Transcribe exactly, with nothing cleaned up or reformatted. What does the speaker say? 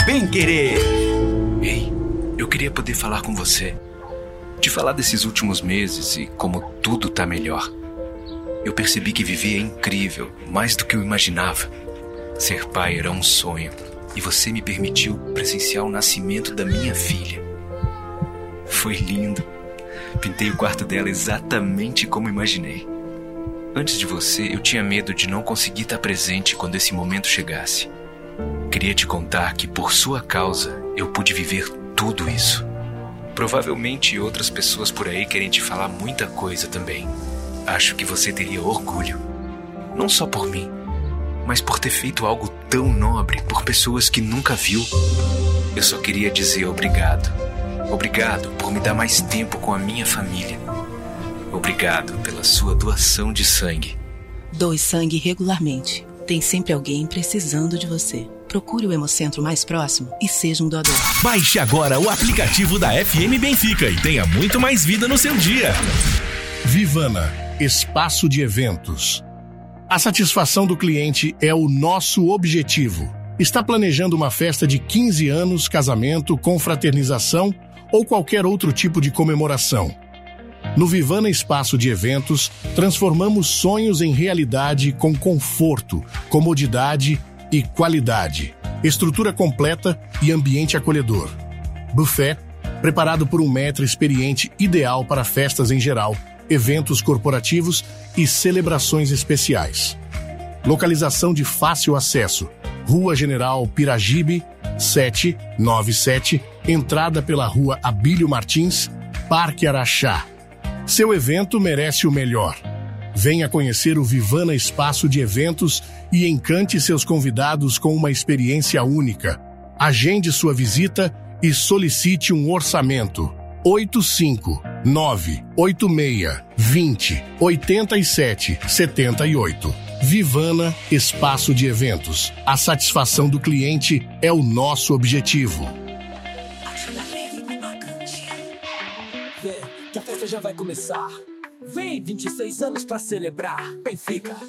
Bem querer. Ei, eu queria poder falar com você. Te falar desses últimos meses e como tudo tá melhor. Eu percebi que viver é incrível, mais do que eu imaginava. Ser pai era um sonho, e você me permitiu presenciar o nascimento da minha filha. Foi lindo. Pintei o quarto dela exatamente como imaginei. Antes de você, eu tinha medo de não conseguir estar presente quando esse momento chegasse. Queria te contar que, por sua causa, eu pude viver tudo isso. Provavelmente outras pessoas por aí querem te falar muita coisa também. Acho que você teria orgulho. Não só por mim, mas por ter feito algo tão nobre por pessoas que nunca viu. Eu só queria dizer obrigado. Obrigado por me dar mais tempo com a minha família. Obrigado pela sua doação de sangue. Doe sangue regularmente. Tem sempre alguém precisando de você. Procure o Hemocentro mais próximo e seja um doador. Baixe agora o aplicativo da F M Benfica e tenha muito mais vida no seu dia. Vivana, espaço de eventos. A satisfação do cliente é o nosso objetivo. Está planejando uma festa de quinze anos, casamento, confraternização ou qualquer outro tipo de comemoração? No Vivana Espaço de Eventos, transformamos sonhos em realidade com conforto, comodidade e qualidade. Estrutura completa e ambiente acolhedor. Buffet, preparado por um maître experiente ideal para festas em geral, eventos corporativos e celebrações especiais. Localização de fácil acesso. Rua General Piragibe, setecentos e noventa e sete, entrada pela Rua Abílio Martins, Parque Araxá. Seu evento merece o melhor. Venha conhecer o Vivana Espaço de Eventos e encante seus convidados com uma experiência única. Agende sua visita e solicite um orçamento. oito cinco nove oito seis vinte oitenta e sete setenta e oito. Vivana Espaço de Eventos. A satisfação do cliente é o nosso objetivo. Vem, que a festa já vai começar. Vem, vinte e seis anos pra celebrar. Benfica.